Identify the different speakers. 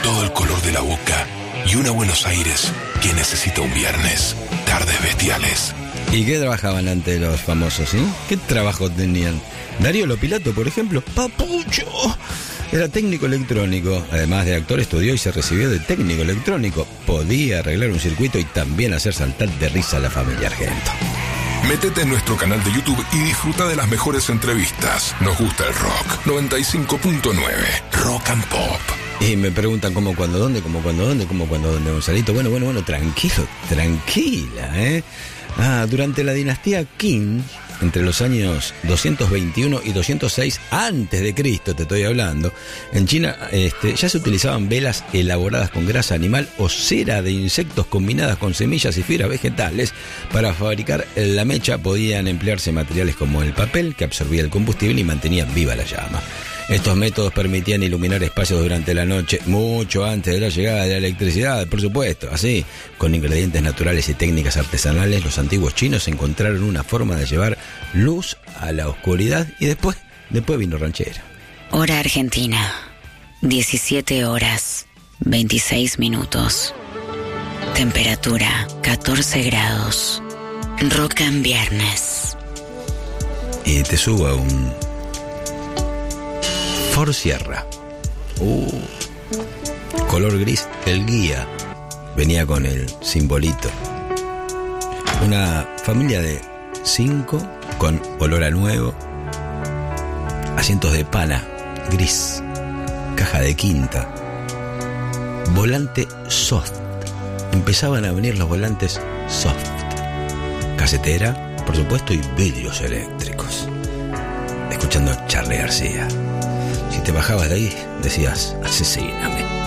Speaker 1: todo el color de la boca y una Buenos Aires que necesita un viernes. Tardes Bestiales.
Speaker 2: ¿Y qué trabajaban antes los famosos, sí? ¿Qué trabajo tenían? Darío Lopilato, por ejemplo, ¡papucho! Era técnico electrónico. Además de actor, estudió y se recibió de técnico electrónico. Podía arreglar un circuito y también hacer saltar de risa a la familia Argento.
Speaker 1: Métete en nuestro canal de YouTube y disfruta de las mejores entrevistas. Nos gusta el rock. 95.9 Rock and Pop.
Speaker 2: Y me preguntan cómo, cuándo, dónde, Gonzalito. Bueno, tranquila, ¿eh? Durante la dinastía Qin, entre los años 221 y 206 antes de Cristo, te estoy hablando, en China ya se utilizaban velas elaboradas con grasa animal o cera de insectos combinadas con semillas y fibras vegetales. Para fabricar la mecha podían emplearse materiales como el papel, que absorbía el combustible y mantenían viva la llama. Estos métodos permitían iluminar espacios durante la noche, mucho antes de la llegada de la electricidad, por supuesto. Así, con ingredientes naturales y técnicas artesanales, los antiguos chinos encontraron una forma de llevar luz a la oscuridad y después vino ranchera.
Speaker 3: Hora Argentina, 17 horas, 26 minutos. Temperatura, 14 grados. Rock and Viernes.
Speaker 2: Y te subo a un Ford Sierra. Color gris, el guía. Venía con el simbolito. Una familia de 5 con olor a nuevo. Asientos de pana, gris. Caja de quinta. Volante soft. Empezaban a venir los volantes soft. Casetera, por supuesto, y vidrios eléctricos. Escuchando a Charly García. Si te bajabas de ahí, decías, asesíname.